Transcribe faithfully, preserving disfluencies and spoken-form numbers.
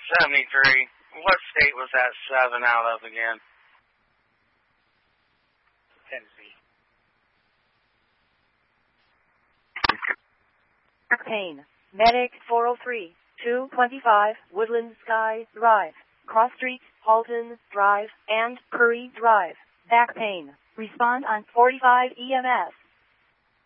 seventy-three. What state was that seven out of again? Tennessee. Pain. Medic four oh three, two twenty-five, Woodland Sky Drive, Cross Street, Halton Drive, and Curry Drive. Back pain. Respond on forty-five E M S.